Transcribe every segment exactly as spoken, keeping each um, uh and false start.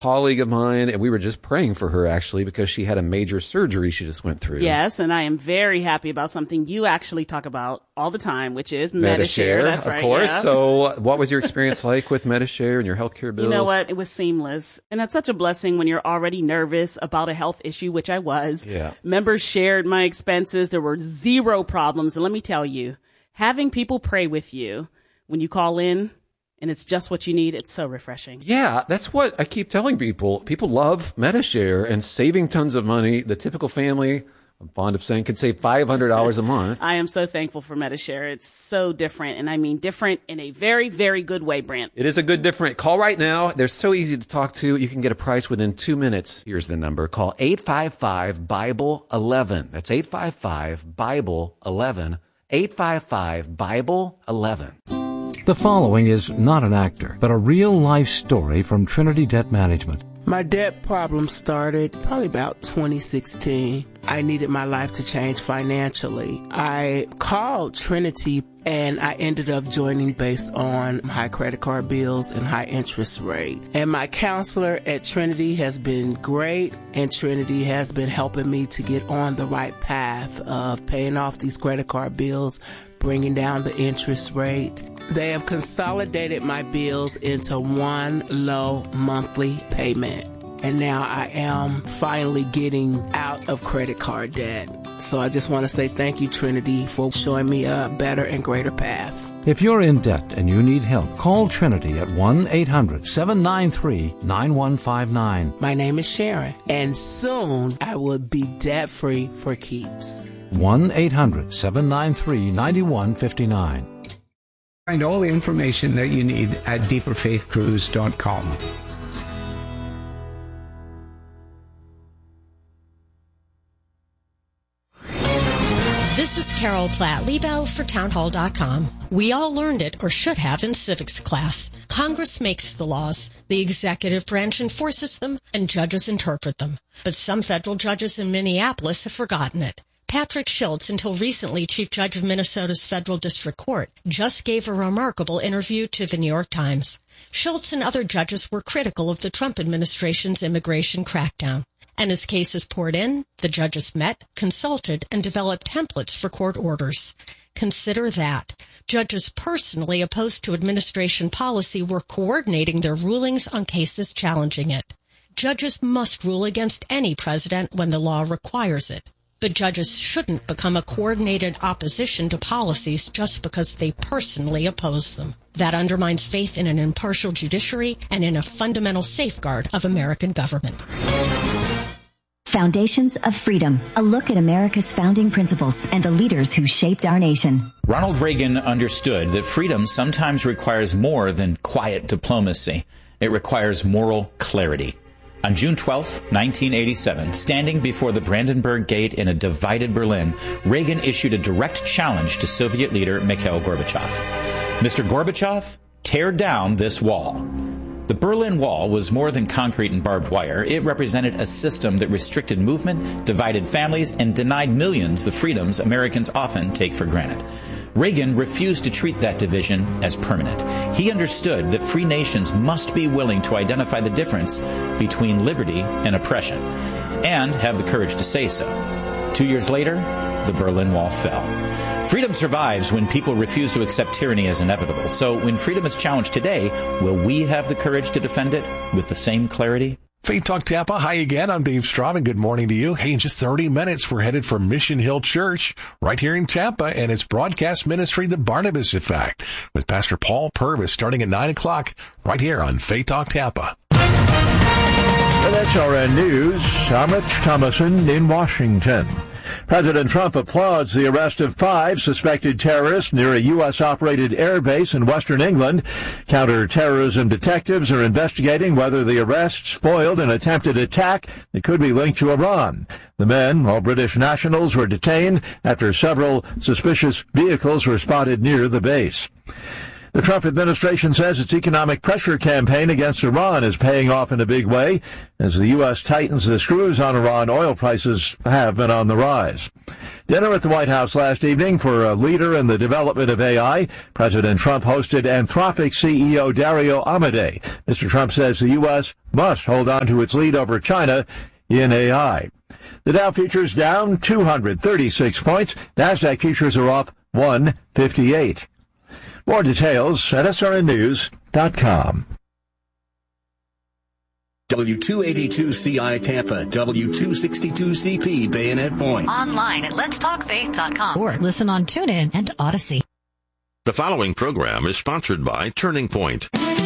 colleague of mine, and we were just praying for her, actually, because she had a major surgery she just went through. Yes, and I am very happy about something you actually talk about all the time, which is Metashare. Metashare. That's of right. Of course. Yeah. So what was your experience like with Metashare and your healthcare bills? You know what? It was seamless. And that's such a blessing when you're already nervous about a health issue, which I was. Yeah. Members shared my expenses. There were zero problems. And let me tell you, having people pray with you when you call in, and it's just what you need, it's so refreshing. Yeah, that's what I keep telling people. People love Metashare and saving tons of money. The typical family, I'm fond of saying, can save five hundred dollars a month. I am so thankful for Metashare. It's so different, and I mean different in a very, very good way, Brent. It is a good different. Call right now. They're so easy to talk to. You can get a price within two minutes. Here's the number. Call eight five five, Bible eleven. That's eight five five, Bible eleven. eight five five, Bible eleven. The following is not an actor, but a real-life story from Trinity Debt Management. My debt problem started probably about twenty sixteen. I needed my life to change financially. I called Trinity and I ended up joining based on high credit card bills and high interest rate. And my counselor at Trinity has been great, and Trinity has been helping me to get on the right path of paying off these credit card bills, bringing down the interest rate. They have consolidated my bills into one low monthly payment. And now I am finally getting out of credit card debt. So I just want to say thank you, Trinity, for showing me a better and greater path. If you're in debt and you need help, call Trinity at one eight hundred, seven nine three, nine one five nine. My name is Sharon, and soon I will be debt-free for keeps. one eight hundred, seven nine three, nine one five nine. Find all the information that you need at deeper faith cruise dot com. This is Carol Platt, Liebel for townhall dot com. We all learned it, or should have, in civics class. Congress makes the laws, the executive branch enforces them, and judges interpret them. But some federal judges in Minneapolis have forgotten it. Patrick Schultz, until recently Chief Judge of Minnesota's Federal District Court, just gave a remarkable interview to the New York Times. Schultz and other judges were critical of the Trump administration's immigration crackdown. And as cases poured in, the judges met, consulted, and developed templates for court orders. Consider that. Judges personally opposed to administration policy were coordinating their rulings on cases challenging it. Judges must rule against any president when the law requires it. But judges shouldn't become a coordinated opposition to policies just because they personally oppose them. That undermines faith in an impartial judiciary and in a fundamental safeguard of American government. Foundations of Freedom, a look at America's founding principles and the leaders who shaped our nation. Ronald Reagan understood that freedom sometimes requires more than quiet diplomacy. It requires moral clarity. On June twelfth, nineteen eighty-seven, standing before the Brandenburg Gate in a divided Berlin, Reagan issued a direct challenge to Soviet leader Mikhail Gorbachev. Mister Gorbachev, tear down this wall. The Berlin Wall was more than concrete and barbed wire. It represented a system that restricted movement, divided families, and denied millions the freedoms Americans often take for granted. Reagan refused to treat that division as permanent. He understood that free nations must be willing to identify the difference between liberty and oppression, and have the courage to say so. Two years later, the Berlin Wall fell. Freedom survives when people refuse to accept tyranny as inevitable. So when freedom is challenged today, will we have the courage to defend it with the same clarity? Faith Talk Tampa, hi again. I'm Dave Straub, and good morning to you. Hey, in just thirty minutes, we're headed for Mission Hill Church right here in Tampa and its broadcast ministry, The Barnabas Effect, with Pastor Paul Purvis starting at nine o'clock right here on Faith Talk Tampa. And that's R N News. I'm Rich Thomason in Washington. President Trump applauds the arrest of five suspected terrorists near a U S-operated airbase in western England. Counterterrorism detectives are investigating whether the arrests foiled an attempted attack that could be linked to Iran. The men, all British nationals, were detained after several suspicious vehicles were spotted near the base. The Trump administration says its economic pressure campaign against Iran is paying off in a big way as the U S tightens the screws on Iran. Oil prices have been on the rise. Dinner at the White House last evening for a leader in the development of A I. President Trump hosted Anthropic C E O Dario Amodei. Mister Trump says the U S must hold on to its lead over China in A I. The Dow futures down two hundred thirty-six points. NASDAQ futures are up one fifty-eight. More details at S R N news dot com. W two eighty-two C I Tampa, W two sixty-two C P Bayonet Point. Online at lets talk faith dot com or listen on TuneIn and Odyssey. The following program is sponsored by Turning Point.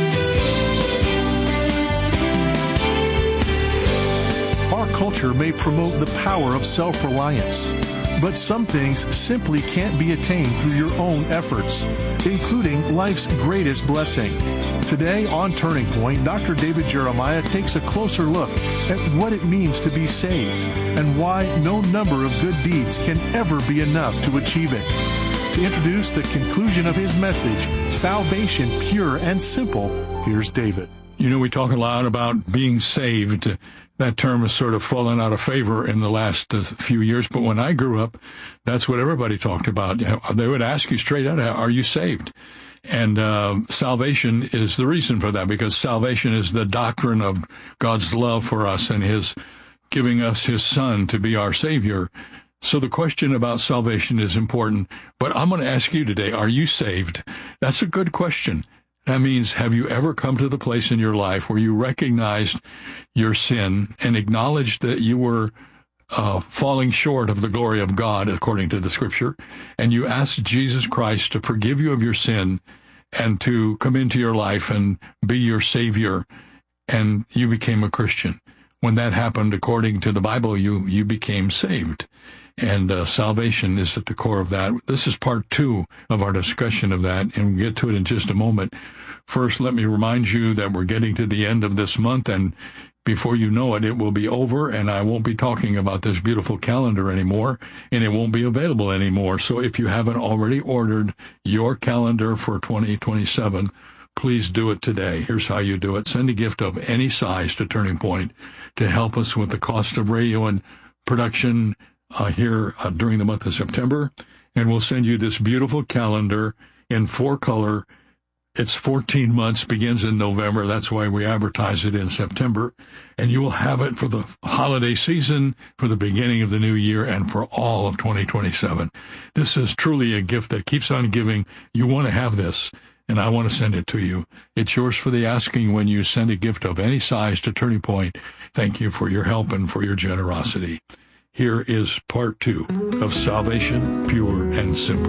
Our culture may promote the power of self-reliance, but some things simply can't be attained through your own efforts, including life's greatest blessing. Today on Turning Point, Doctor David Jeremiah takes a closer look at what it means to be saved and why no number of good deeds can ever be enough to achieve it. To introduce the conclusion of his message, Salvation Pure and Simple, here's David. You know, we talk a lot about being saved. That term has sort of fallen out of favor in the last uh, few years, but when I grew up, that's what everybody talked about. They would ask you straight out, are you saved? And uh, salvation is the reason for that, because salvation is the doctrine of God's love for us and his giving us his Son to be our Savior. So the question about salvation is important, but I'm going to ask you today, are you saved? That's a good question. That means, have you ever come to the place in your life where you recognized your sin and acknowledged that you were uh, falling short of the glory of God, according to the Scripture, and you asked Jesus Christ to forgive you of your sin and to come into your life and be your Savior, and you became a Christian? When that happened, according to the Bible, you, you became saved. And uh, salvation is at the core of that. This is part two of our discussion of that, and we'll get to it in just a moment. First, let me remind you that we're getting to the end of this month, and before you know it, it will be over, and I won't be talking about this beautiful calendar anymore, and it won't be available anymore. So if you haven't already ordered your calendar for twenty twenty-seven, please do it today. Here's how you do it. Send a gift of any size to Turning Point to help us with the cost of radio and production Uh, here uh, during the month of September, and we'll send you this beautiful calendar in four color. It's fourteen months, begins in November. That's why we advertise it in September, and you will have it for the holiday season, for the beginning of the new year, and for all of twenty twenty-seven. This is truly a gift that keeps on giving. You want to have this, and I want to send it to you. It's yours for the asking when you send a gift of any size to Turning Point. Thank you for your help and for your generosity. Here is part two of Salvation, Pure and Simple.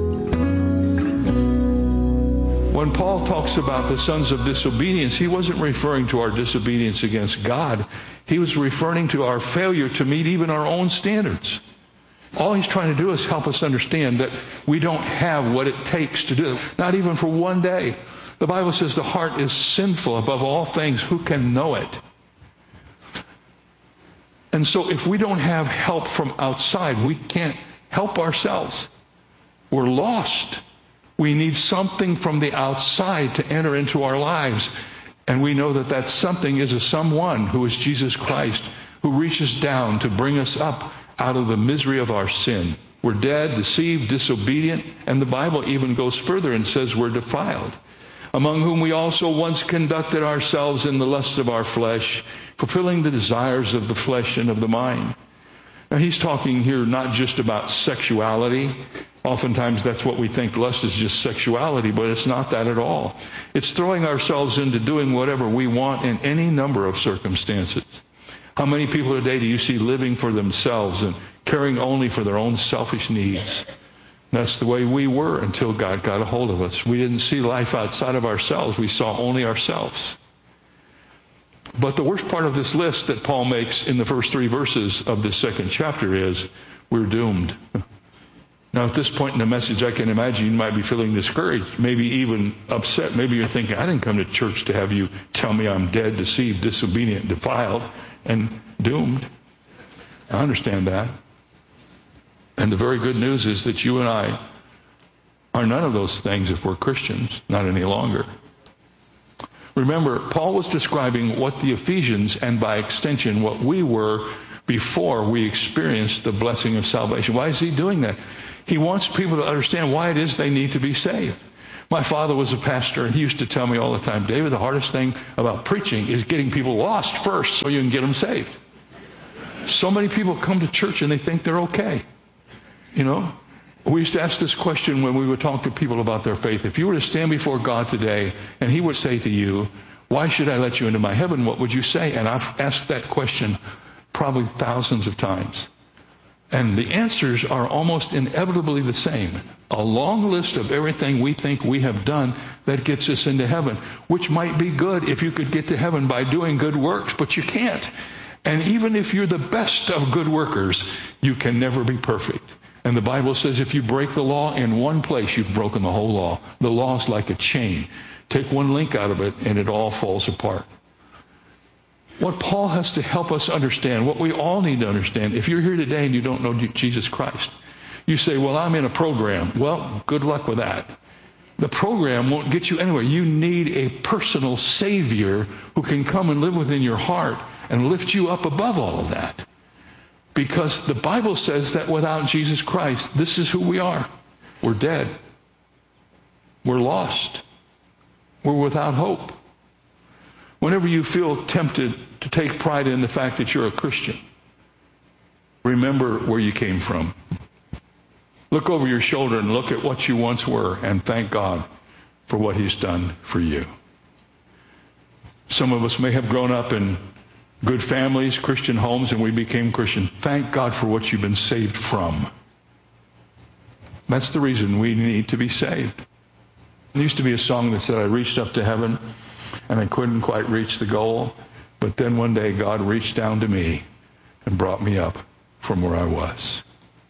When Paul talks about the sons of disobedience, he wasn't referring to our disobedience against God. He was referring to our failure to meet even our own standards. All he's trying to do is help us understand that we don't have what it takes to do it, not even for one day. The Bible says the heart is sinful above all things. Who can know it? And so if we don't have help from outside, we can't help ourselves. We're lost. We need something from the outside to enter into our lives. And we know that that something is a someone who is Jesus Christ, who reaches down to bring us up out of the misery of our sin. We're dead, deceived, disobedient, and the Bible even goes further and says we're defiled. Among whom we also once conducted ourselves in the lusts of our flesh, fulfilling the desires of the flesh and of the mind. Now he's talking here not just about sexuality. Oftentimes that's what we think. Lust is just sexuality, but it's not that at all. It's throwing ourselves into doing whatever we want in any number of circumstances. How many people today do you see living for themselves and caring only for their own selfish needs? That's the way we were until God got a hold of us. We didn't see life outside of ourselves. We saw only ourselves. But the worst part of this list that Paul makes in the first three verses of this second chapter is we're doomed. Now, at this point in the message, I can imagine you might be feeling discouraged, maybe even upset. Maybe you're thinking, I didn't come to church to have you tell me I'm dead, deceived, disobedient, defiled, and doomed. I understand that. And the very good news is that you and I are none of those things if we're Christians, not any longer. Remember, Paul was describing what the Ephesians, and by extension what we were before we experienced the blessing of salvation. Why is he doing that? He wants people to understand why it is they need to be saved. My father was a pastor, and he used to tell me all the time, David, the hardest thing about preaching is getting people lost first so you can get them saved. So many people come to church and they think they're okay. You know, we used to ask this question when we would talk to people about their faith. If you were to stand before God today and he would say to you, why should I let you into my heaven? What would you say? And I've asked that question probably thousands of times. And the answers are almost inevitably the same. A long list of everything we think we have done that gets us into heaven, which might be good if you could get to heaven by doing good works, but you can't. And even if you're the best of good workers, you can never be perfect. And the Bible says if you break the law in one place, you've broken the whole law. The law is like a chain. Take one link out of it, and it all falls apart. What Paul has to help us understand, what we all need to understand, if you're here today and you don't know Jesus Christ, you say, well, I'm in a program. Well, good luck with that. The program won't get you anywhere. You need a personal Savior who can come and live within your heart and lift you up above all of that. Because the Bible says that without Jesus Christ, this is who we are. We're dead. We're lost. We're without hope. Whenever you feel tempted to take pride in the fact that you're a Christian, remember where you came from. Look over your shoulder and look at what you once were and thank God for what he's done for you. Some of us may have grown up in good families, Christian homes, and we became Christian. Thank God for what you've been saved from. That's the reason we need to be saved. There used to be a song that said, I reached up to heaven and I couldn't quite reach the goal, but then one day God reached down to me and brought me up from where I was.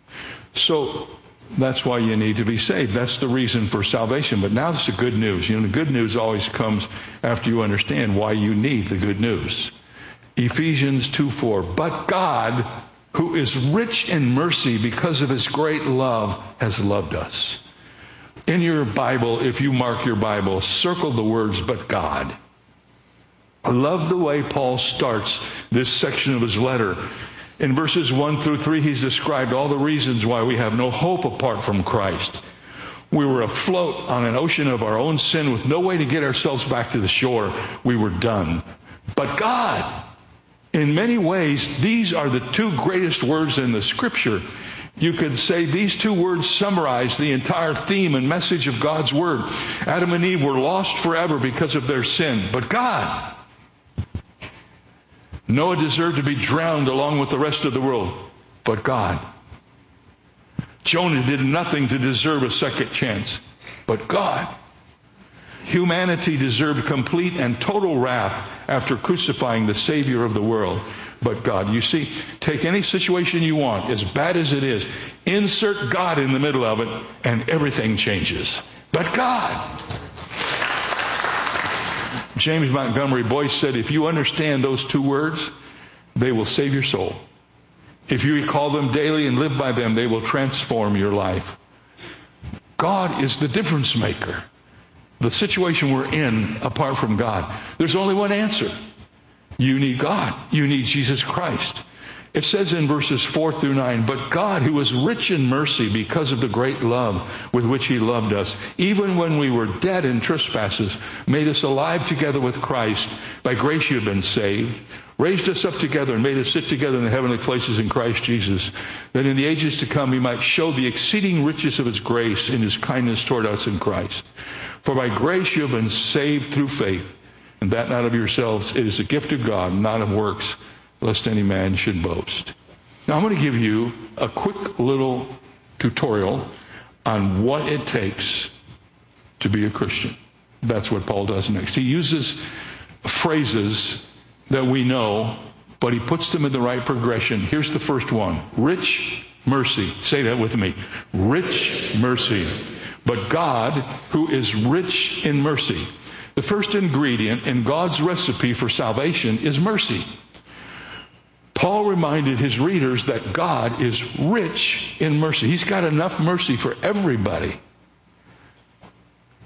So that's why you need to be saved. That's the reason for salvation. But now this is the good news. You know, the good news always comes after you understand why you need the good news. Ephesians two four, but God, who is rich in mercy because of his great love, has loved us. In your Bible, if you mark your Bible, circle the words, but God. I love the way Paul starts this section of his letter. In verses one through three, he's described all the reasons why we have no hope apart from Christ. We were afloat on an ocean of our own sin with no way to get ourselves back to the shore. We were done. But God, in many ways, these are the two greatest words in the Scripture. You could say these two words summarize the entire theme and message of God's Word. Adam and Eve were lost forever because of their sin. But God, Noah deserved to be drowned along with the rest of the world. But God, Jonah did nothing to deserve a second chance. But God, humanity deserved complete and total wrath after crucifying the Savior of the world. But God, you see, take any situation you want, as bad as it is, insert God in the middle of it, and everything changes. But God. James Montgomery Boyce said, if you understand those two words, they will save your soul. If you recall them daily and live by them, they will transform your life. God is the difference maker. The situation we're in apart from God, there's only one answer. You need God. You need Jesus Christ. It says in verses four through nine, but God, who is rich in mercy because of the great love with which he loved us, even when we were dead in trespasses, made us alive together with Christ. By grace you have been saved, raised us up together and made us sit together in the heavenly places in Christ Jesus, that in the ages to come he might show the exceeding riches of his grace in his kindness toward us in Christ. For by grace you have been saved through faith, and that not of yourselves. It is a gift of God, not of works, lest any man should boast. Now I'm going to give you a quick little tutorial on what it takes to be a Christian. That's what Paul does next. He uses phrases that we know, but he puts them in the right progression. Here's the first one. Rich mercy. Say that with me. Rich mercy. But God, who is rich in mercy. The first ingredient in God's recipe for salvation is mercy. Paul reminded his readers that God is rich in mercy. He's got enough mercy for everybody.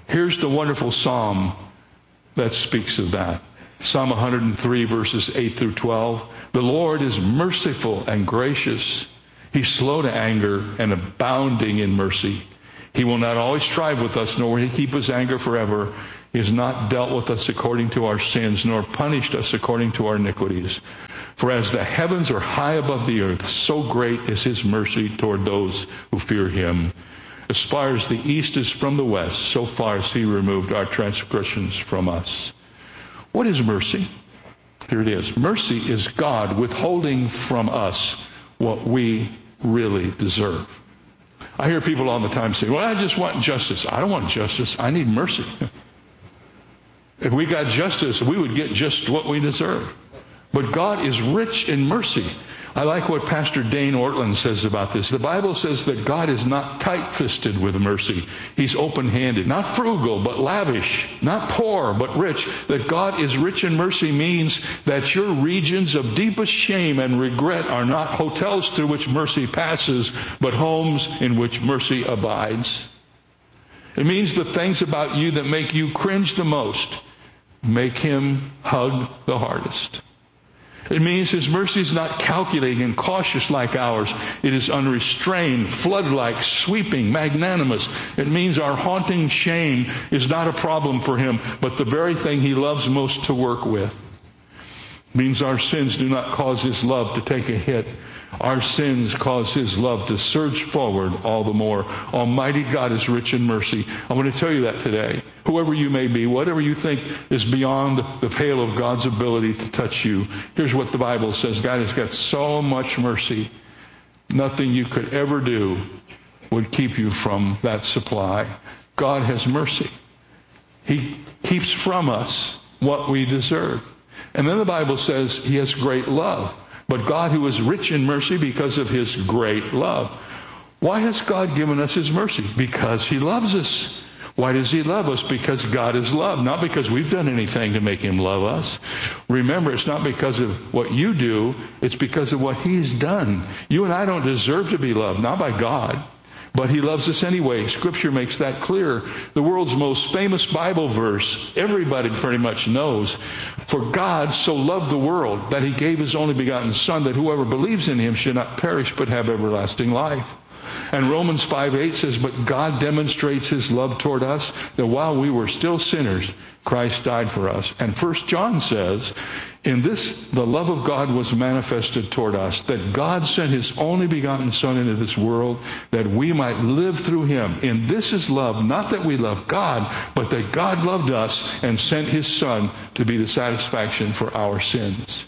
Here's the wonderful psalm that speaks of that. Psalm one hundred three, verses eight through twelve. The Lord is merciful and gracious. He's slow to anger and abounding in mercy. He will not always strive with us, nor will he keep his anger forever. He has not dealt with us according to our sins, nor punished us according to our iniquities. For as the heavens are high above the earth, so great is his mercy toward those who fear him. As far as the east is from the west, so far has he removed our transgressions from us. What is mercy? Here it is. Mercy is God withholding from us what we really deserve. I hear people all the time say, well, I just want justice. I don't want justice. I need mercy. If we got justice, we would get just what we deserve. But God is rich in mercy. I like what Pastor Dane Ortland says about this. The Bible says that God is not tight-fisted with mercy. He's open-handed. Not frugal, but lavish. Not poor, but rich. That God is rich in mercy means that your regions of deepest shame and regret are not hotels through which mercy passes, but homes in which mercy abides. It means the things about you that make you cringe the most make him hug the hardest. It means his mercy is not calculating and cautious like ours. It is unrestrained, flood-like, sweeping, magnanimous. It means our haunting shame is not a problem for him, but the very thing he loves most to work with. It means our sins do not cause his love to take a hit. Our sins cause his love to surge forward all the more. Almighty God is rich in mercy. I want to tell you that today. Whoever you may be, whatever you think is beyond the pale of God's ability to touch you, here's what the Bible says. God has got so much mercy. Nothing you could ever do would keep you from that supply. God has mercy. He keeps from us what we deserve. And then the Bible says he has great love. But God, who is rich in mercy because of his great love. Why has God given us his mercy? Because he loves us. Why does he love us? Because God is love. Not because we've done anything to make him love us. Remember, it's not because of what you do. It's because of what he's done. You and I don't deserve to be loved. Not by God. But he loves us anyway. Scripture makes that clear. The world's most famous Bible verse, everybody pretty much knows. For God so loved the world that he gave his only begotten Son, that whoever believes in him should not perish but have everlasting life. And Romans five eight says, but God demonstrates his love toward us, that while we were still sinners, Christ died for us. And First John says, in this, the love of God was manifested toward us, that God sent his only begotten Son into this world, that we might live through him. And this is love, not that we love God, but that God loved us and sent his Son to be the satisfaction for our sins.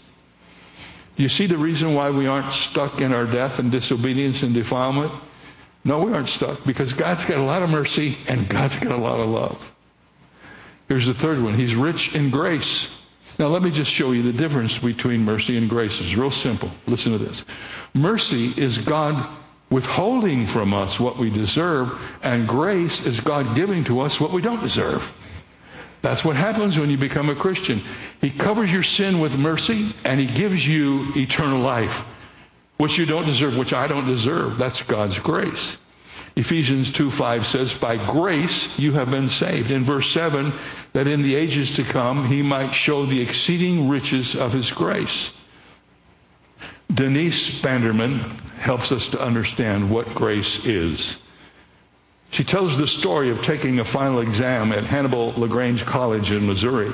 You see the reason why we aren't stuck in our death and disobedience and defilement? No, we aren't stuck, because God's got a lot of mercy and God's got a lot of love. Here's the third one. He's rich in grace. Now, let me just show you the difference between mercy and grace. It's real simple. Listen to this. Mercy is God withholding from us what we deserve, and grace is God giving to us what we don't deserve. That's what happens when you become a Christian. He covers your sin with mercy, and he gives you eternal life, which you don't deserve, which I don't deserve. That's God's grace. Ephesians two five says, by grace you have been saved. In verse seven, that in the ages to come he might show the exceeding riches of his grace. Denise Banderman helps us to understand what grace is. She tells the story of taking a final exam at Hannibal LaGrange College in Missouri.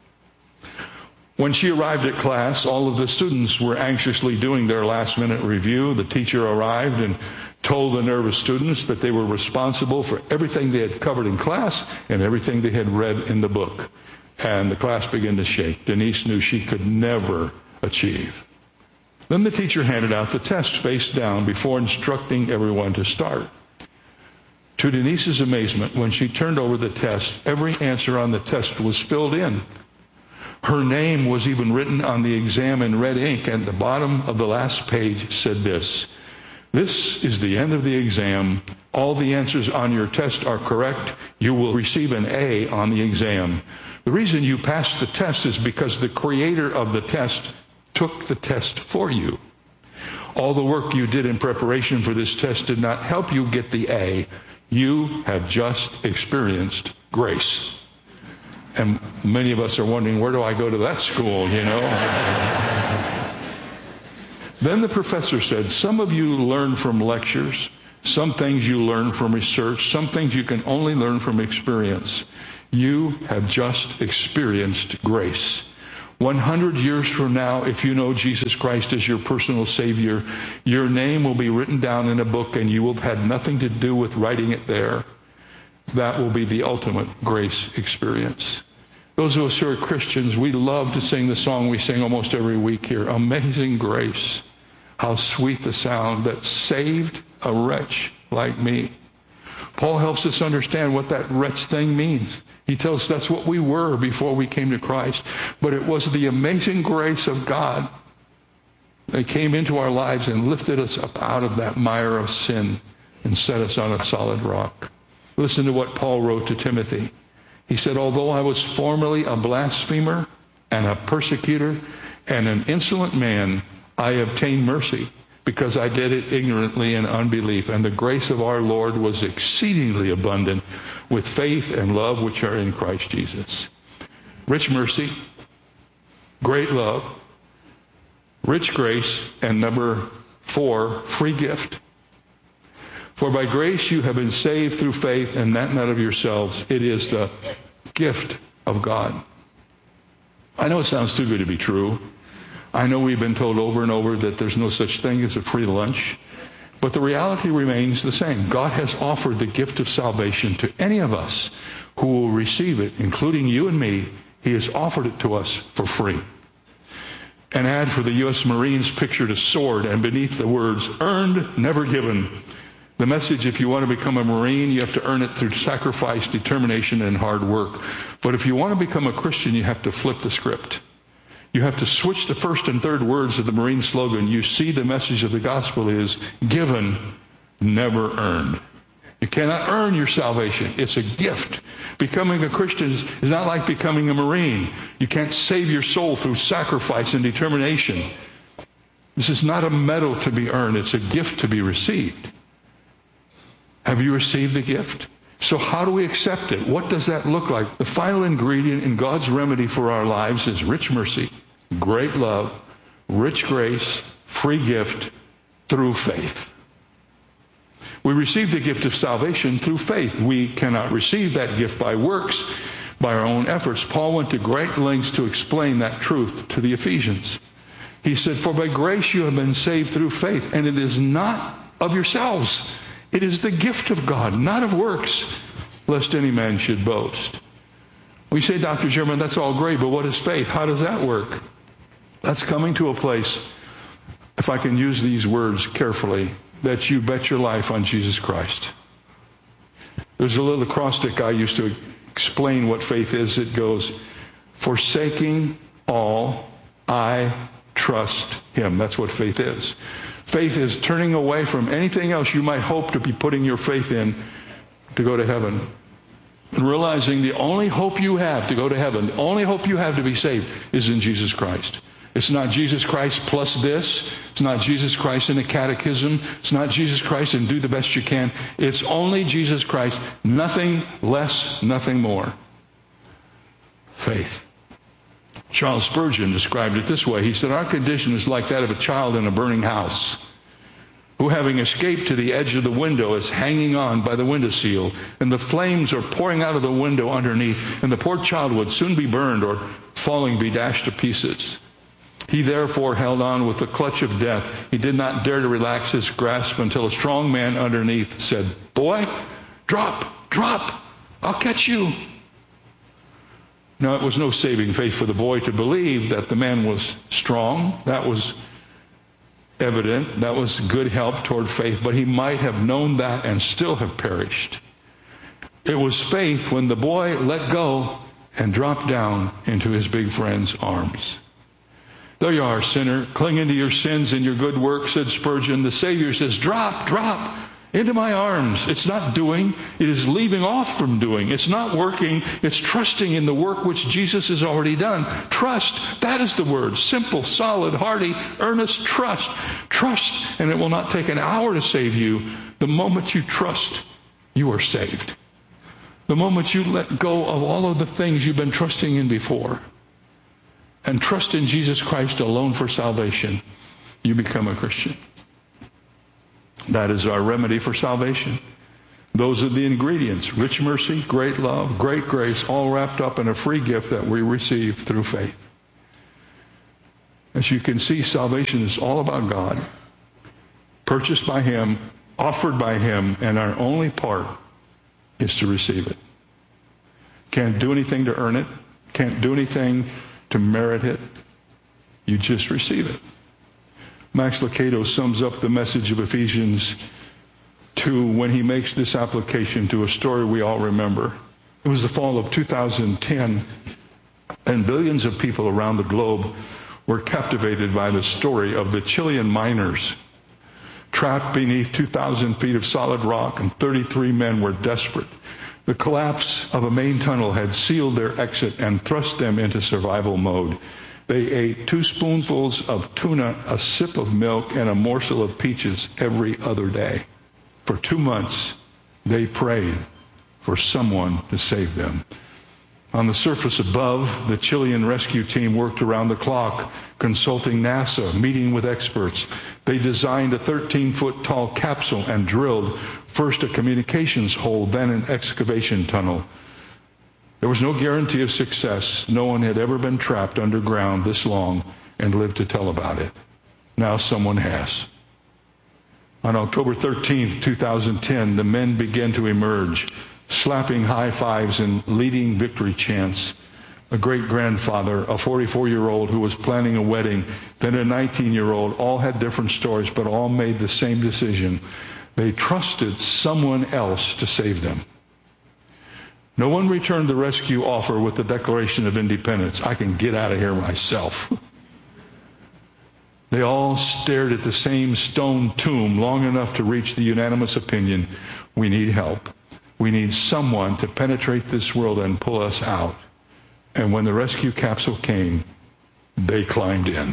When she arrived at class, all of the students were anxiously doing their last-minute review. The teacher arrived and told the nervous students that they were responsible for everything they had covered in class and everything they had read in the book. And the class began to shake. Denise knew she could never achieve. Then the teacher handed out the test face down before instructing everyone to start. To Denise's amazement, when she turned over the test, every answer on the test was filled in. Her name was even written on the exam in red ink, and the bottom of the last page said this: this is the end of the exam. All the answers on your test are correct. You will receive an A on the exam. The reason you passed the test is because the creator of the test took the test for you. All the work you did in preparation for this test did not help you get the A. You have just experienced grace. And many of us are wondering, where do I go to that school, you know? Then the professor said, some of you learn from lectures, some things you learn from research, some things you can only learn from experience. You have just experienced grace. one hundred years from now, if you know Jesus Christ as your personal Savior, your name will be written down in a book and you will have had nothing to do with writing it there. That will be the ultimate grace experience. Those of us who are Christians, we love to sing the song we sing almost every week here. Amazing grace. How sweet the sound that saved a wretch like me. Paul helps us understand what that wretch thing means. He tells us that's what we were before we came to Christ. But it was the amazing grace of God that came into our lives and lifted us up out of that mire of sin and set us on a solid rock. Listen to what Paul wrote to Timothy. He said, although I was formerly a blasphemer and a persecutor and an insolent man, I obtained mercy because I did it ignorantly in unbelief. And the grace of our Lord was exceedingly abundant with faith and love which are in Christ Jesus. Rich mercy, great love, rich grace, and number four, free gift. For by grace you have been saved through faith, and that not of yourselves. It is the gift of God. I know it sounds too good to be true. I know we've been told over and over that there's no such thing as a free lunch. But the reality remains the same. God has offered the gift of salvation to any of us who will receive it, including you and me. He has offered it to us for free. An ad for the U S Marines pictured a sword, and beneath the words, earned, never given. The message, if you want to become a Marine, you have to earn it through sacrifice, determination, and hard work. But if you want to become a Christian, you have to flip the script. You have to switch the first and third words of the Marine slogan. You see, the message of the gospel is given, never earned. You cannot earn your salvation. It's a gift. Becoming a Christian is not like becoming a Marine. You can't save your soul through sacrifice and determination. This is not a medal to be earned. It's a gift to be received. Have you received the gift? So how do we accept it? What does that look like? The final ingredient in God's remedy for our lives is rich mercy, great love, rich grace, free gift through faith. We receive the gift of salvation through faith. We cannot receive that gift by works, by our own efforts. Paul went to great lengths to explain that truth to the Ephesians. He said, for by grace you have been saved through faith, and it is not of yourselves. It is the gift of God, not of works, lest any man should boast. We say, Doctor German, that's all great, but what is faith? How does that work? That's coming to a place, if I can use these words carefully, that you bet your life on Jesus Christ. There's a little acrostic I used to explain what faith is. It goes, forsaking all, I trust him. That's what faith is. Faith is turning away from anything else you might hope to be putting your faith in to go to heaven. And realizing the only hope you have to go to heaven, the only hope you have to be saved is in Jesus Christ. It's not Jesus Christ plus this. It's not Jesus Christ in a catechism. It's not Jesus Christ and do the best you can. It's only Jesus Christ. Nothing less, nothing more. Faith. Charles Spurgeon described it this way. He said, our condition is like that of a child in a burning house, who having escaped to the edge of the window is hanging on by the window sill, and the flames are pouring out of the window underneath, and the poor child would soon be burned or falling be dashed to pieces. He therefore held on with the clutch of death. He did not dare to relax his grasp until a strong man underneath said, boy, drop, drop, I'll catch you. Now, it was no saving faith for the boy to believe that the man was strong. That was evident. That was good help toward faith. But he might have known that and still have perished. It was faith when the boy let go and dropped down into his big friend's arms. There you are, sinner. Cling into your sins and your good works, said Spurgeon. The Savior says, drop, drop into my arms. It's not doing. It is leaving off from doing. It's not working. It's trusting in the work which Jesus has already done. Trust. That is the word. Simple, solid, hearty, earnest trust. Trust, and it will not take an hour to save you. The moment you trust, you are saved. The moment you let go of all of the things you've been trusting in before and trust in Jesus Christ alone for salvation, you become a Christian. That is our remedy for salvation. Those are the ingredients: rich mercy, great love, great grace, all wrapped up in a free gift that we receive through faith. As you can see, salvation is all about God, purchased by Him, offered by Him, and our only part is to receive it. Can't do anything to earn it. Can't do anything to merit it. You just receive it. Max Lucado sums up the message of Ephesians two when he makes this application to a story we all remember. It was the fall of two thousand ten, and billions of people around the globe were captivated by the story of the Chilean miners trapped beneath two thousand feet of solid rock, and thirty-three men were desperate. The collapse of a main tunnel had sealed their exit and thrust them into survival mode. They ate two spoonfuls of tuna, a sip of milk, and a morsel of peaches every other day. For two months, they prayed for someone to save them. On the surface above, the Chilean rescue team worked around the clock, consulting NASA, meeting with experts. They designed a thirteen-foot tall capsule and drilled first a communications hole, then an excavation tunnel. There was no guarantee of success. No one had ever been trapped underground this long and lived to tell about it. Now someone has. On October thirteenth, two thousand ten, the men began to emerge, slapping high fives and leading victory chants. A great-grandfather, a forty-four-year-old who was planning a wedding, then a nineteen-year-old, all had different stories, but all made the same decision. They trusted someone else to save them. No one returned the rescue offer with the Declaration of Independence. I can get out of here myself. They all stared at the same stone tomb long enough to reach the unanimous opinion: we need help. We need someone to penetrate this world and pull us out. And when the rescue capsule came, they climbed in.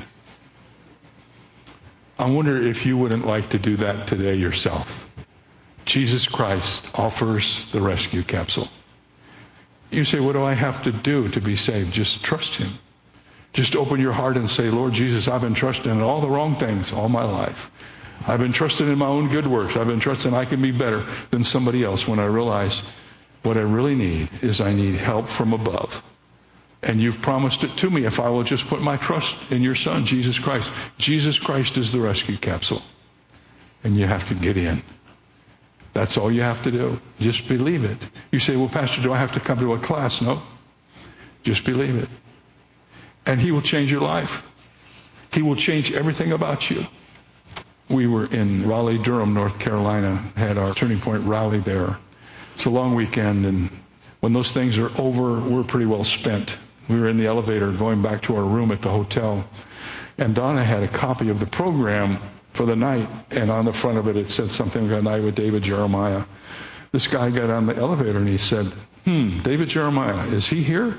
I wonder if you wouldn't like to do that today yourself. Jesus Christ offers the rescue capsule. You say, what do I have to do to be saved? Just trust Him. Just open your heart and say, Lord Jesus, I've been trusting in all the wrong things all my life. I've been trusting in my own good works. I've been trusting I can be better than somebody else, when I realize what I really need is I need help from above. And you've promised it to me if I will just put my trust in your Son, Jesus Christ. Jesus Christ is the rescue capsule. And you have to get in. That's all you have to do. Just believe it. You say, well, Pastor, do I have to come to a class? No. Just believe it. And He will change your life. He will change everything about you. We were in Raleigh, Durham, North Carolina, had our Turning Point rally there. It's a long weekend, and when those things are over, we're pretty well spent. We were in the elevator going back to our room at the hotel, and Donna had a copy of the program for the night, and on the front of it, it said something like, Night with David Jeremiah. This guy got on the elevator, and he said, hmm, David Jeremiah, is he here?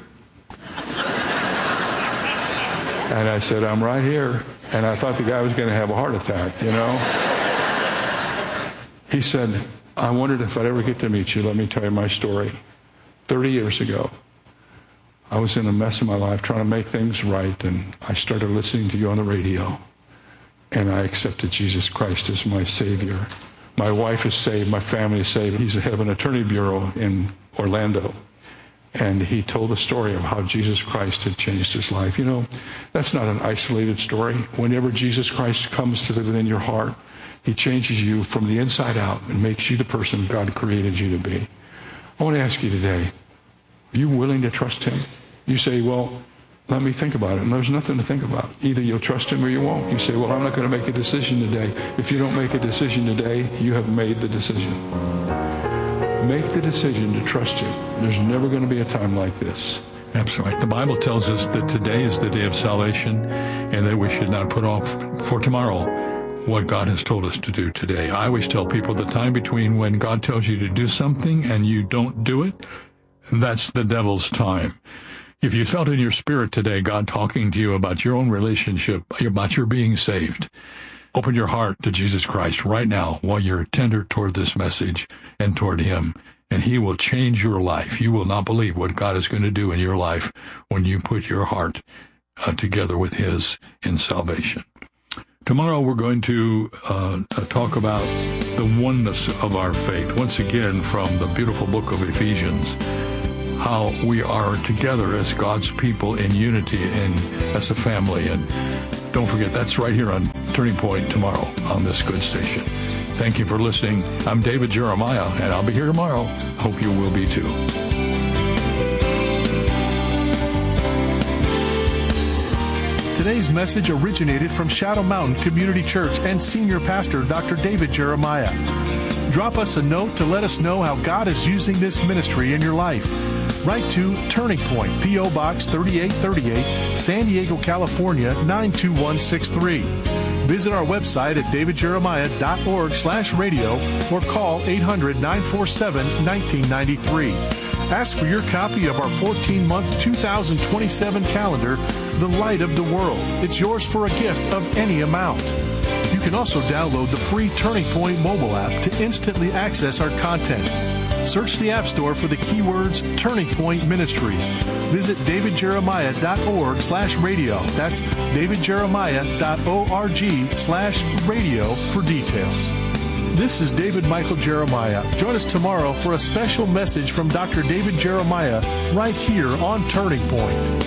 And I said, I'm right here. And I thought the guy was going to have a heart attack, you know. He said, I wondered if I'd ever get to meet you. Let me tell you my story. Thirty years ago, I was in a mess in my life trying to make things right, and I started listening to you on the radio, and I accepted Jesus Christ as my Savior. My wife is saved. My family is saved. He's the head of an attorney bureau in Orlando. And he told the story of how Jesus Christ had changed his life. You know, that's not an isolated story. Whenever Jesus Christ comes to live within your heart, He changes you from the inside out and makes you the person God created you to be. I want to ask you today, are you willing to trust Him? You say, well, let me think about it. And there's nothing to think about. Either you'll trust Him or you won't. You say, well, I'm not going to make a decision today. If you don't make a decision today, you have made the decision. Make the decision to trust Him. There's never going to be a time like this. Absolutely. The Bible tells us that today is the day of salvation, and that we should not put off for tomorrow what God has told us to do today. I always tell people the time between when God tells you to do something and you don't do it, that's the devil's time. If you felt in your spirit today God talking to you about your own relationship, about your being saved, open your heart to Jesus Christ right now while you're tender toward this message and toward Him, and he will change your life. You will not believe what God is going to do in your life when you put your heart uh, together with his in salvation. Tomorrow we're going to uh, talk about the oneness of our faith, once again from the beautiful book of Ephesians, how we are together as God's people in unity and as a family. And don't forget, that's right here on Turning Point tomorrow on this good station. Thank you for listening. I'm David Jeremiah, and I'll be here tomorrow. Hope you will be too. Today's message originated from Shadow Mountain Community Church and Senior Pastor Doctor David Jeremiah. Drop us a note to let us know how God is using this ministry in your life. Write to Turning Point, P O. Box thirty-eight thirty-eight, San Diego, California, nine two one six three. Visit our website at davidjeremiah.org slash radio or call eight hundred, nine four seven, one nine nine three. Ask for your copy of our fourteen-month two thousand twenty-seven calendar, The Light of the World. It's yours for a gift of any amount. You can also download the free Turning Point mobile app to instantly access our content. Search the App Store for the keywords Turning Point Ministries. Visit davidjeremiah.org slash radio. That's davidjeremiah.org slash radio for details. This is David Michael Jeremiah. Join us tomorrow for a special message from Doctor David Jeremiah right here on Turning Point.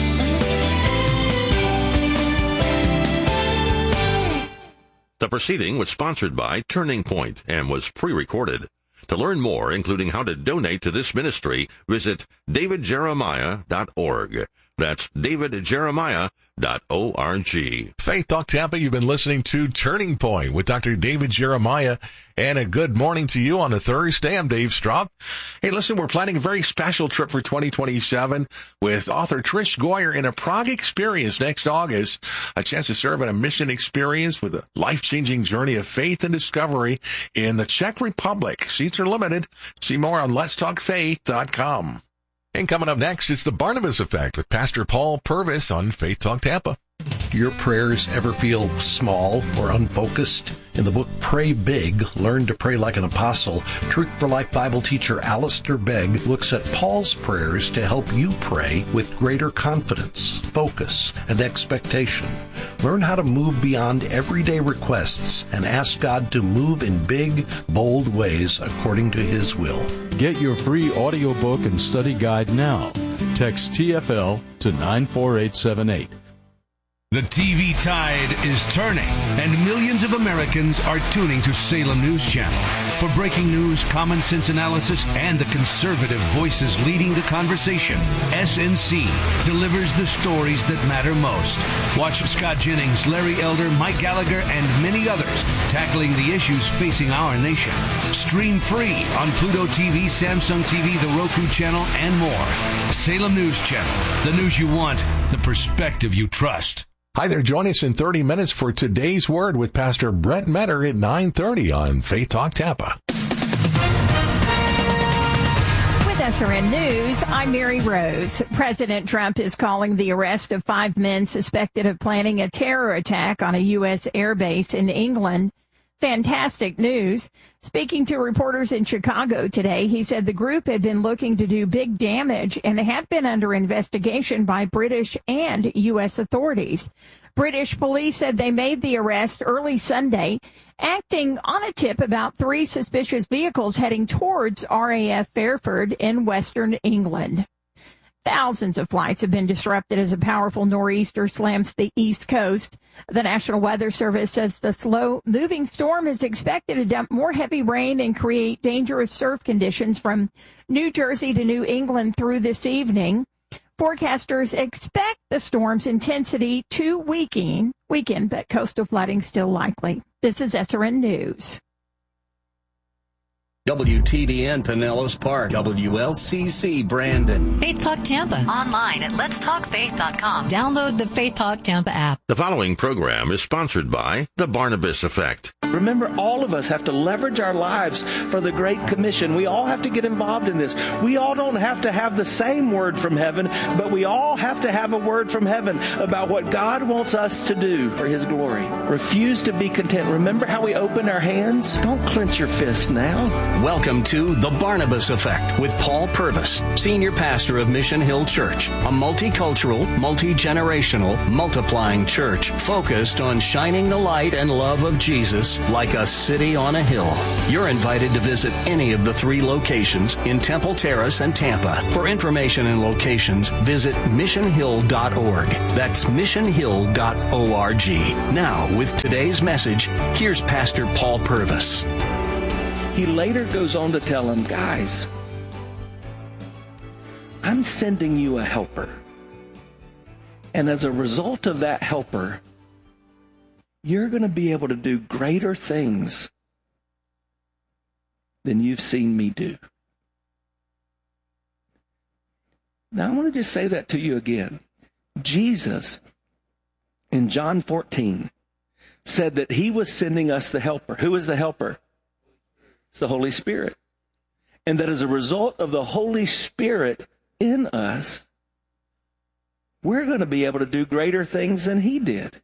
The proceeding was sponsored by Turning Point and was pre-recorded. To learn more, including how to donate to this ministry, visit david jeremiah dot org. That's david jeremiah dot org. Faith Talk Tampa, you've been listening to Turning Point with Doctor David Jeremiah, and a good morning to you on a Thursday. I'm Dave Straub. Hey, listen, we're planning a very special trip for twenty twenty-seven with author Trish Goyer in a Prague experience next August, a chance to serve in a mission experience with a life-changing journey of faith and discovery in the Czech Republic. Seats are limited. See more on lets talk faith dot com. And coming up next, it's the Barnabas Effect with Pastor Paul Purvis on Faith Talk Tampa. Your prayers ever feel small or unfocused? In the book Pray Big, Learn to Pray Like an Apostle, Truth for Life Bible teacher Alistair Begg looks at Paul's prayers to help you pray with greater confidence, focus, and expectation. Learn how to move beyond everyday requests and ask God to move in big, bold ways according to His will. Get your free audiobook and study guide now. Text T F L to nine four eight seven eight. The T V tide is turning, and millions of Americans are tuning to Salem News Channel for breaking news, common sense analysis, and the conservative voices leading the conversation. S N C delivers the stories that matter most. Watch Scott Jennings, Larry Elder, Mike Gallagher, and many others tackling the issues facing our nation. Stream free on Pluto T V, Samsung T V, the Roku channel, and more. Salem News Channel, the news you want, the perspective you trust. Hi there, join us in thirty minutes for Today's Word with Pastor Brett Metter at nine thirty on Faith Talk Tampa. With S R N News, I'm Mary Rose. President Trump is calling the arrest of five men suspected of planning a terror attack on a U S airbase in England fantastic news. Speaking to reporters in Chicago today, he said the group had been looking to do big damage and had been under investigation by British and U S authorities. British police said they made the arrest early Sunday, acting on a tip about three suspicious vehicles heading towards R A F Fairford in western England. Thousands of flights have been disrupted as a powerful nor'easter slams the East Coast. The National Weather Service says the slow-moving storm is expected to dump more heavy rain and create dangerous surf conditions from New Jersey to New England through this evening. Forecasters expect the storm's intensity to weaken, weaken, but coastal flooding still likely. This is S R N News. W T B N Pinellas Park, W L C C Brandon. Faith Talk Tampa. Online at lets talk faith dot com. Download the Faith Talk Tampa app. The following program is sponsored by The Barnabas Effect. Remember, all of us have to leverage our lives for the Great Commission. We all have to get involved in this. We all don't have to have the same word from heaven, but we all have to have a word from heaven about what God wants us to do for His glory. Refuse to be content. Remember how we open our hands? Don't clench your fist now. Welcome to The Barnabas Effect with Paul Purvis, Senior Pastor of Mission Hill Church, a multicultural, multi-generational, multiplying church focused on shining the light and love of Jesus like a city on a hill. You're invited to visit any of the three locations in Temple Terrace and Tampa. For information and locations, visit mission hill dot org. That's mission hill dot org. Now, with today's message, here's Pastor Paul Purvis. He later goes on to tell them, guys, I'm sending you a helper. And as a result of that helper, you're going to be able to do greater things than you've seen me do. Now, I want to just say that to you again. Jesus, in John fourteen, said that he was sending us the helper. Who is the helper? It's the Holy Spirit. And that as a result of the Holy Spirit in us, we're going to be able to do greater things than he did.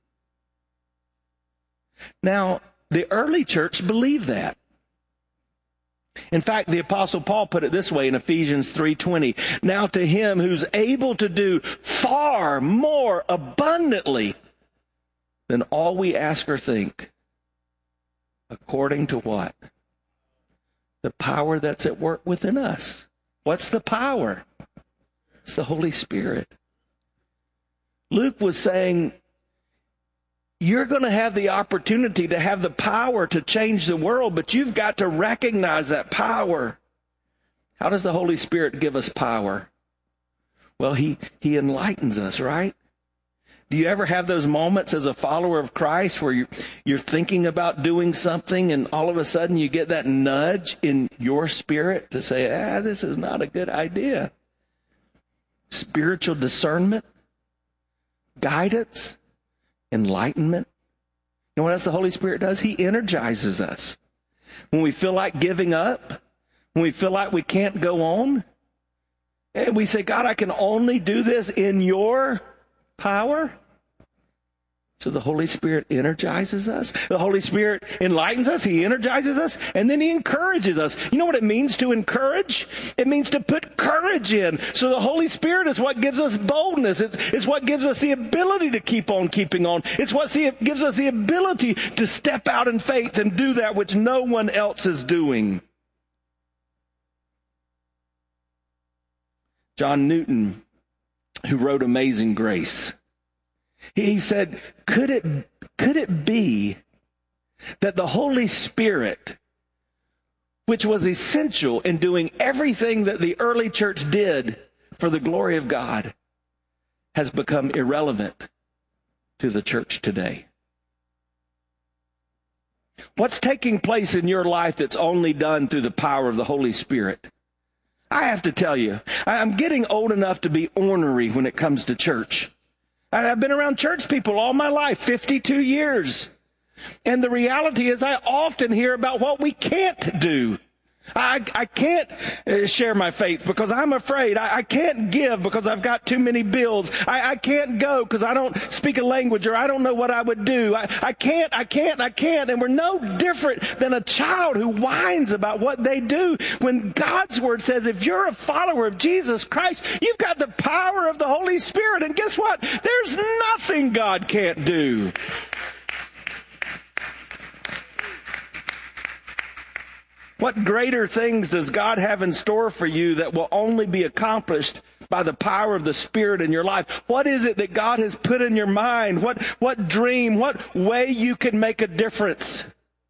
Now, the early church believed that. In fact, the Apostle Paul put it this way in Ephesians three twenty. Now to him who's able to do far more abundantly than all we ask or think, according to what? The power that's at work within us. What's the power? It's the Holy Spirit. Luke was saying, you're going to have the opportunity to have the power to change the world, but you've got to recognize that power. How does the Holy Spirit give us power? Well, he, he enlightens us, right? Do you ever have those moments as a follower of Christ where you're, you're thinking about doing something and all of a sudden you get that nudge in your spirit to say, ah, this is not a good idea? Spiritual discernment, guidance, enlightenment. You know what else the Holy Spirit does? He energizes us. When we feel like giving up, when we feel like we can't go on, and we say, God, I can only do this in your power. So the Holy Spirit energizes us. The Holy Spirit enlightens us. He energizes us. And then he encourages us. You know what it means to encourage? It means to put courage in. So the Holy Spirit is what gives us boldness. It's, it's what gives us the ability to keep on keeping on. It's what gives us the ability to step out in faith and do that which no one else is doing. John Newton, who wrote Amazing Grace, he said, could it, could it be that the Holy Spirit, which was essential in doing everything that the early church did for the glory of God, has become irrelevant to the church today? What's taking place in your life that's only done through the power of the Holy Spirit? I have to tell you, I'm getting old enough to be ornery when it comes to church. I've been around church people all my life, fifty-two years. And the reality is I often hear about what we can't do. I, I can't uh, share my faith because I'm afraid. I, I can't give because I've got too many bills. I, I can't go because I don't speak a language or I don't know what I would do. I, I can't, I can't, I can't. And we're no different than a child who whines about what they do when God's word says if you're a follower of Jesus Christ, you've got the power of the Holy Spirit. And guess what? There's nothing God can't do. What greater things does God have in store for you that will only be accomplished by the power of the Spirit in your life? What is it that God has put in your mind? What, what dream, what way you can make a difference?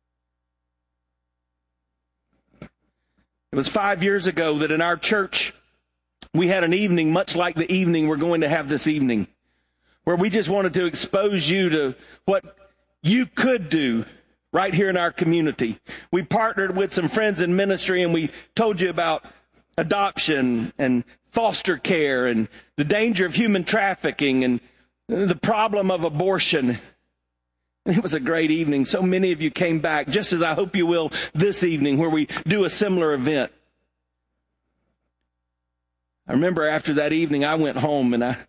It was five years ago that in our church, we had an evening much like the evening we're going to have this evening, where we just wanted to expose you to what you could do right here in our community. We partnered with some friends in ministry and we told you about adoption and foster care and the danger of human trafficking and the problem of abortion. And it was a great evening. So many of you came back, just as I hope you will this evening, where we do a similar event. I remember after that evening, I went home and I,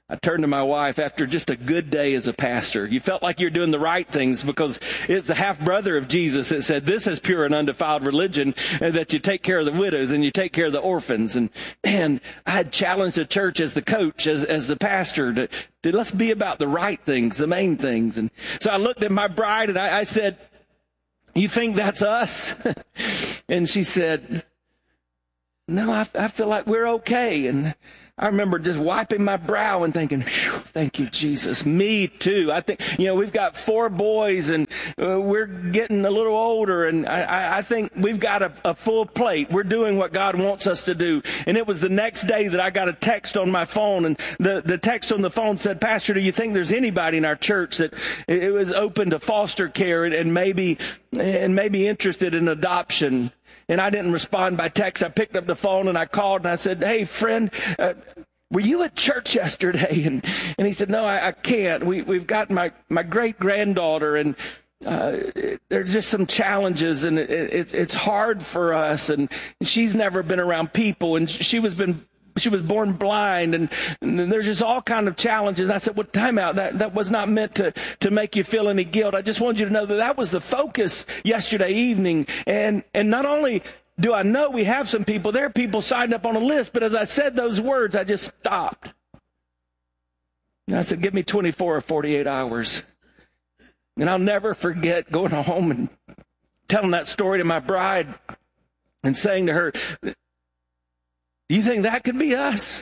I turned to my wife after just a good day as a pastor. You felt like you're doing the right things because it's the half-brother of Jesus that said, this is pure and undefiled religion, and that you take care of the widows and you take care of the orphans. And, man, I had challenged the church as the coach, as, as the pastor, to, to let's be about the right things, the main things. And so I looked at my bride and I, I said, you think that's us? And she said, no, I, I feel like we're okay. And I remember just wiping my brow and thinking, thank you, Jesus. Me too. I think, you know, we've got four boys and uh, we're getting a little older, and I, I think we've got a, a full plate. We're doing what God wants us to do. And it was the next day that I got a text on my phone, and the, the text on the phone said, Pastor, do you think there's anybody in our church that it was open to foster care and, and maybe and maybe interested in adoption? And I didn't respond by text. I picked up the phone and I called and I said, hey, friend, uh, were you at church yesterday? And and he said, no, I, I can't. We, we've got my, my great-granddaughter, and uh, it, there's just some challenges, and it, it, it's hard for us. And she's never been around people, and she was been She was born blind, and, and there's just all kind of challenges. I said, well, time out. That, that was not meant to, to make you feel any guilt. I just wanted you to know that that was the focus yesterday evening. And, and not only do I know we have some people, there are people signed up on a list, but as I said those words, I just stopped. And I said, give me twenty-four or forty-eight hours. And I'll never forget going home and telling that story to my bride and saying to her, you think that could be us?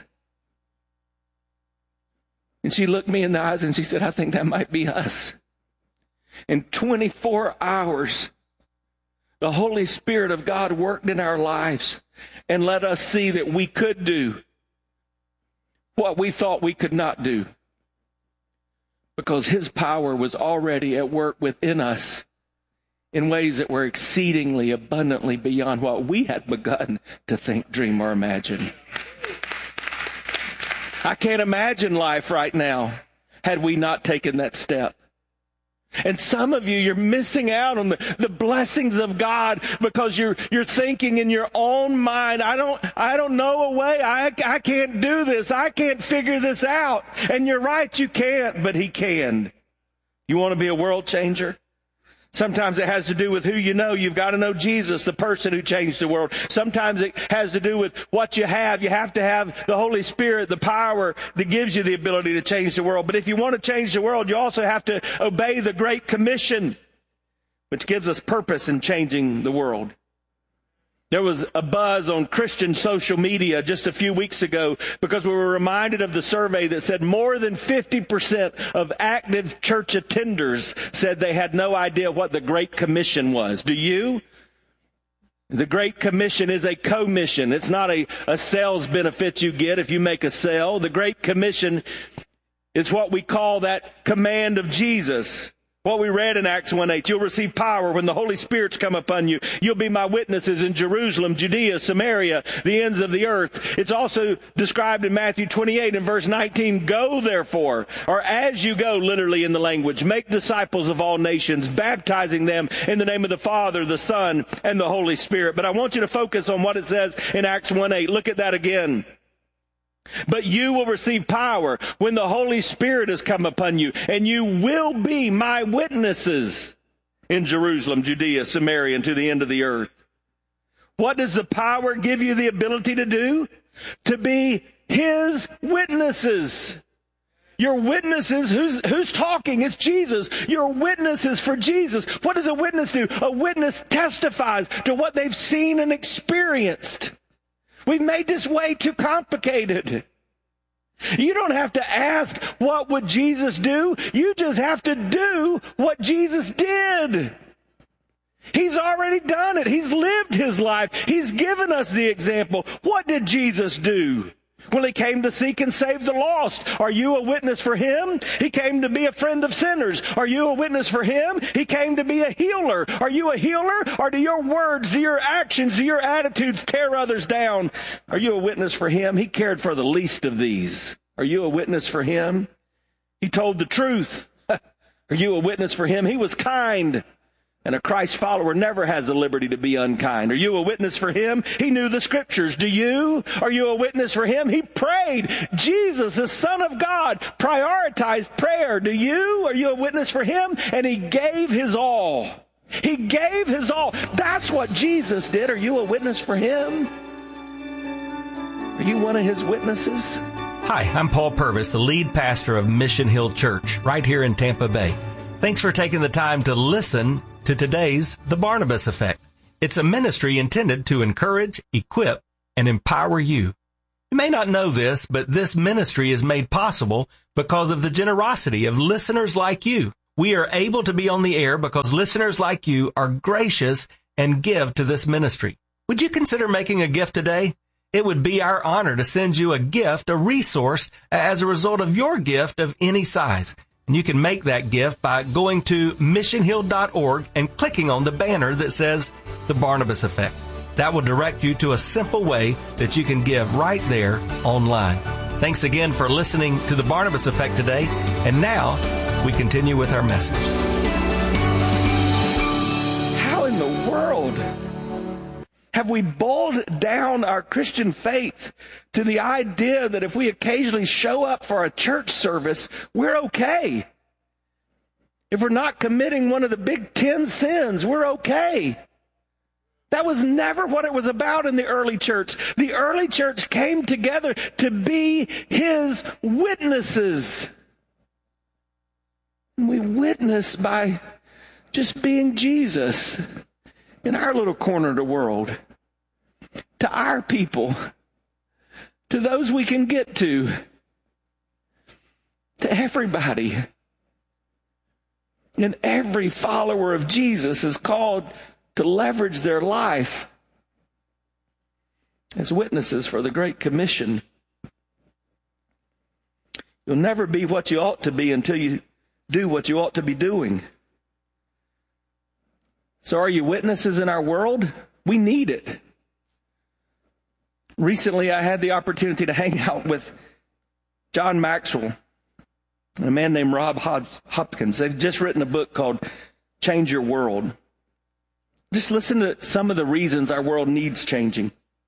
And she looked me in the eyes and she said, I think that might be us. In twenty-four hours, the Holy Spirit of God worked in our lives and let us see that we could do what we thought we could not do, because His power was already at work within us in ways that were exceedingly abundantly beyond what we had begun to think, dream, or imagine. I can't imagine life right now had we not taken that step. And some of you, you're missing out on the, the blessings of God because you're you're thinking in your own mind, I don't I don't know a way. I, I can't do this. I can't figure this out. And you're right, you can't, but He can. You want to be a world changer? Sometimes it has to do with who you know. You've got to know Jesus, the person who changed the world. Sometimes it has to do with what you have. You have to have the Holy Spirit, the power that gives you the ability to change the world. But if you want to change the world, you also have to obey the Great Commission, which gives us purpose in changing the world. There was a buzz on Christian social media just a few weeks ago because we were reminded of the survey that said more than fifty percent of active church attenders said they had no idea what the Great Commission was. Do you? The Great Commission is a commission. It's not a, a sales benefit you get if you make a sale. The Great Commission is what we call that command of Jesus. What we read in Acts one eight, you'll receive power when the Holy Spirit's come upon you. You'll be my witnesses in Jerusalem, Judea, Samaria, the ends of the earth. It's also described in Matthew twenty-eight and verse nineteen, go therefore, or as you go, literally in the language, make disciples of all nations, baptizing them in the name of the Father, the Son, and the Holy Spirit. But I want you to focus on what it says in Acts one eight. Look at that again. But you will receive power when the Holy Spirit has come upon you, and you will be my witnesses in Jerusalem, Judea, Samaria, and to the end of the earth. What does the power give you the ability to do? To be His witnesses. Your witnesses, who's, who's talking? It's Jesus. Your witnesses for Jesus. What does a witness do? A witness testifies to what they've seen and experienced. We've made this way too complicated. You don't have to ask, what would Jesus do? You just have to do what Jesus did. He's already done it. He's lived His life. He's given us the example. What did Jesus do? Well, He came to seek and save the lost. Are you a witness for Him? He came to be a friend of sinners. Are you a witness for Him? He came to be a healer. Are you a healer? Or do your words, do your actions, do your attitudes tear others down? Are you a witness for Him? He cared for the least of these. Are you a witness for Him? He told the truth. Are you a witness for Him? He was kind. And a Christ follower never has the liberty to be unkind. Are you a witness for him? He knew the scriptures. Do you? Are you a witness for him? He prayed. Jesus, the Son of God, prioritized prayer. Do you? Are you a witness for him? And he gave his all. He gave his all. That's what Jesus did. Are you a witness for him? Are you one of his witnesses? Hi, I'm Paul Purvis, the lead pastor of Mission Hill Church, right here in Tampa Bay. Thanks for taking the time to listen to today's The Barnabas Effect. It's a ministry intended to encourage, equip, and empower you. You may not know this, but this ministry is made possible because of the generosity of listeners like you. We are able to be on the air because listeners like you are gracious and give to this ministry. Would you consider making a gift today? It would be our honor to send you a gift, a resource, as a result of your gift of any size. And you can make that gift by going to mission hill dot org and clicking on the banner that says The Barnabas Effect. That will direct you to a simple way that you can give right there online. Thanks again for listening to The Barnabas Effect today. And now we continue with our message. How in the world have we boiled down our Christian faith to the idea that if we occasionally show up for a church service, we're okay? If we're not committing one of the big ten sins, we're okay. That was never what it was about in the early church. The early church came together to be his witnesses. And we witness by just being Jesus in our little corner of the world, to our people, to those we can get to, to everybody. And every follower of Jesus is called to leverage their life as witnesses for the Great Commission. You'll never be what you ought to be until you do what you ought to be doing. So are you witnesses in our world? We need it. Recently, I had the opportunity to hang out with John Maxwell and a man named Rob Hopkins. They've just written a book called Change Your World. Just listen to some of the reasons our world needs changing.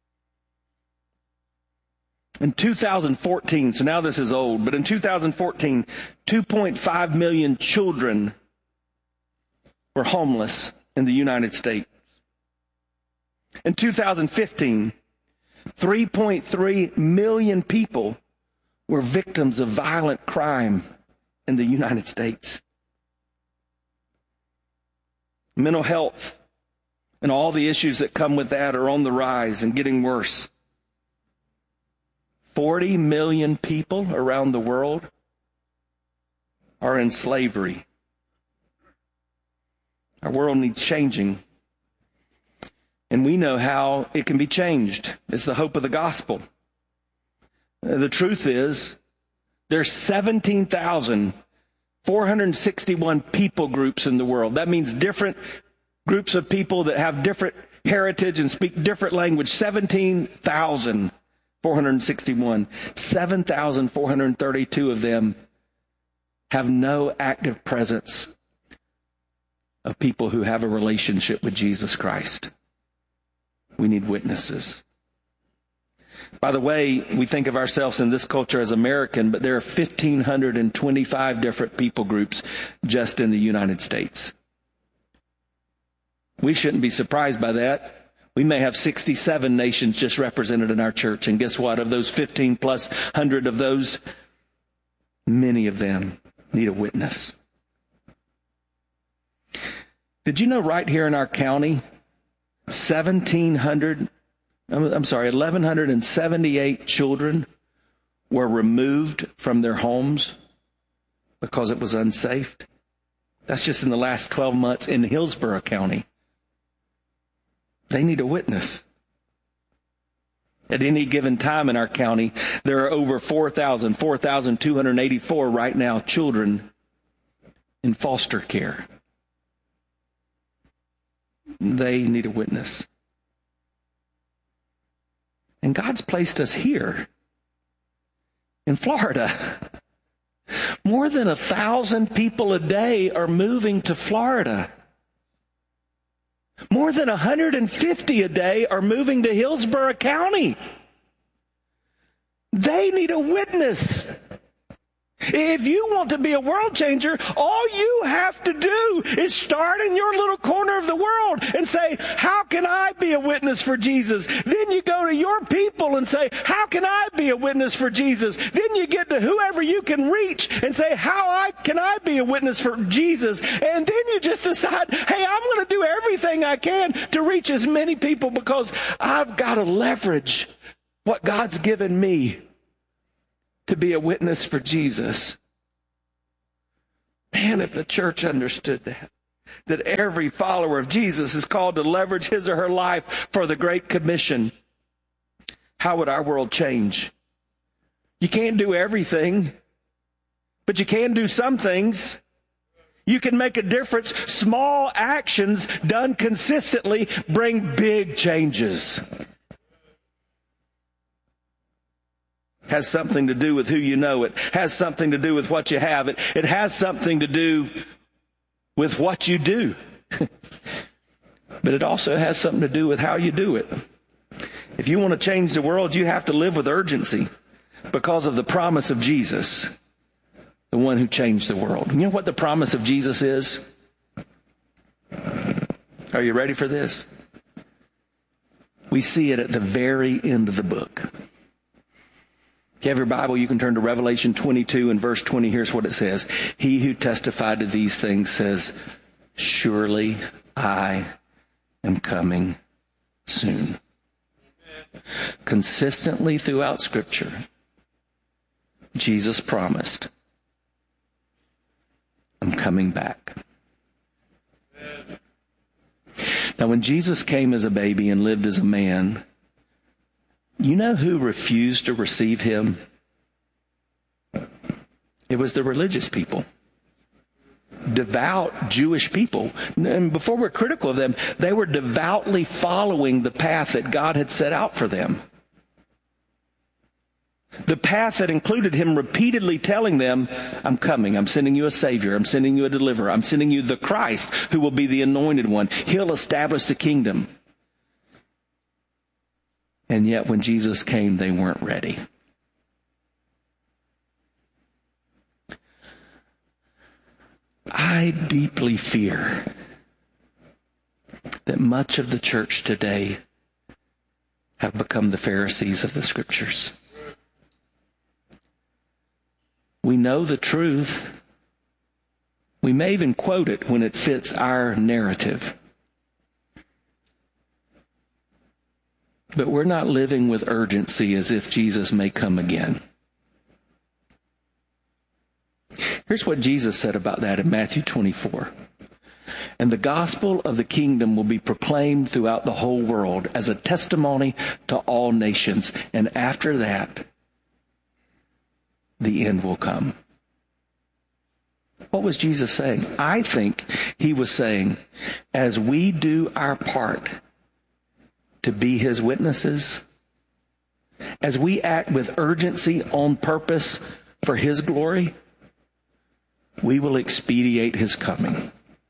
In two thousand fourteen, so now this is old, but in two thousand fourteen, two point five million children were homeless in the United States. In two thousand fifteen, three point three million people were victims of violent crime in the United States. Mental health and all the issues that come with that are on the rise and getting worse. forty million people around the world are in slavery. Our world needs changing. And we know how it can be changed. It's the hope of the gospel. The truth is, there's seventeen thousand four hundred sixty-one people groups in the world. That means different groups of people that have different heritage and speak different language. seventeen thousand four hundred sixty-one. seven thousand four hundred thirty-two of them have no active presence of people who have a relationship with Jesus Christ. We need witnesses. By the way, we think of ourselves in this culture as American, but there are one thousand five hundred twenty-five different people groups just in the United States. We shouldn't be surprised by that. We may have sixty-seven nations just represented in our church, and guess what? Of those fifteen plus hundred of those, many of them need a witness. Did you know right here in our county, seventeen hundred, I'm sorry, one thousand one hundred seventy-eight children were removed from their homes because it was unsafe? That's just in the last twelve months in Hillsborough County. They need a witness. At any given time in our county, there are over four thousand, four thousand two hundred eighty-four right now children in foster care. They need a witness. And God's placed us here in Florida. More than a thousand people a day are moving to Florida. More than one hundred fifty a day are moving to Hillsborough County. They need a witness. If you want to be a world changer, all you have to do is start in your little corner of the world and say, how can I be a witness for Jesus? Then you go to your people and say, how can I be a witness for Jesus? Then you get to whoever you can reach and say, how I can I be a witness for Jesus? And then you just decide, hey, I'm going to do everything I can to reach as many people because I've got to leverage what God's given me to be a witness for Jesus. Man, if the church understood that, that every follower of Jesus is called to leverage his or her life for the Great Commission, how would our world change? You can't do everything, but you can do some things. You can make a difference. Small actions done consistently bring big changes. Has something to do with who you know. It has something to do with what you have. It, it has something to do with what you do. But it also has something to do with how you do it. If you want to change the world, you have to live with urgency because of the promise of Jesus, the one who changed the world. You know what the promise of Jesus is? Are you ready for this? We see it at the very end of the book. If you have your Bible, you can turn to Revelation twenty-two and verse twenty. Here's what it says. He who testified to these things says, surely I am coming soon. Consistently throughout Scripture, Jesus promised, I'm coming back. Now, when Jesus came as a baby and lived as a man, you know who refused to receive him? It was the religious people. Devout Jewish people. And before we're critical of them, they were devoutly following the path that God had set out for them. The path that included him repeatedly telling them, I'm coming, I'm sending you a Savior, I'm sending you a deliverer, I'm sending you the Christ who will be the anointed one. He'll establish the kingdom. And yet when Jesus came, they weren't ready. I deeply fear that much of the church today have become the Pharisees of the Scriptures. We know the truth. We may even quote it when it fits our narrative. But we're not living with urgency as if Jesus may come again. Here's what Jesus said about that in Matthew twenty-four. And the gospel of the kingdom will be proclaimed throughout the whole world as a testimony to all nations. And after that, the end will come. What was Jesus saying? I think he was saying, as we do our part to be his witnesses, as we act with urgency on purpose for his glory, we will expedite his coming.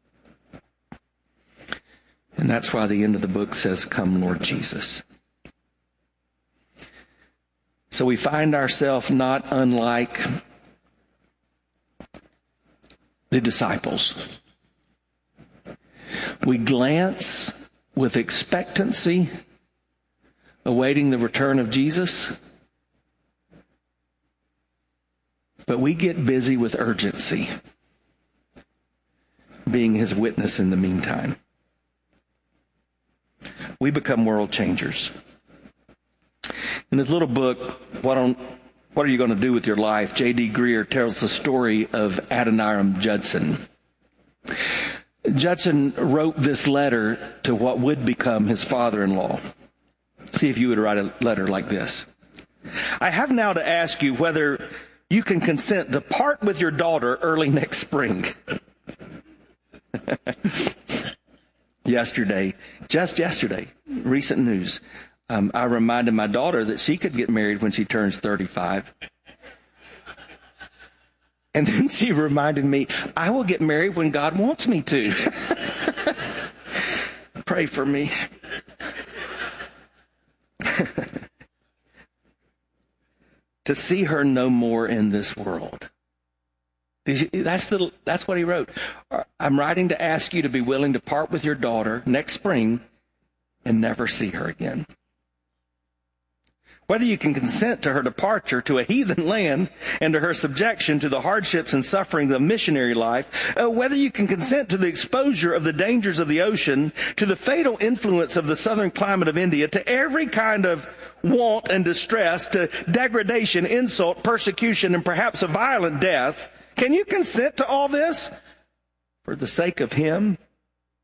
And that's why the end of the book says, come, Lord Jesus. So we find ourselves not unlike the disciples. We glance with expectancy, awaiting the return of Jesus. But we get busy with urgency, being his witness in the meantime. We become world changers. In his little book, What, on, what Are You Going to Do with Your Life?, J D Greer tells the story of Adoniram Judson. Judson wrote this letter to what would become his father-in-law. See if you would write a letter like this. I have now to ask you whether you can consent to part with your daughter early next spring. Yesterday, just yesterday, recent news, um, I reminded my daughter that she could get married when she turns thirty-five. And then she reminded me, I will get married when God wants me to. pray for me. To see her no more in this world. That's the, that's what he wrote. I'm writing to ask you to be willing to part with your daughter next spring and never see her again. Whether you can consent to her departure to a heathen land and to her subjection to the hardships and suffering of missionary life, uh, whether you can consent to the exposure of the dangers of the ocean, to the fatal influence of the southern climate of India, to every kind of want and distress, to degradation, insult, persecution, and perhaps a violent death, can you consent to all this for the sake of him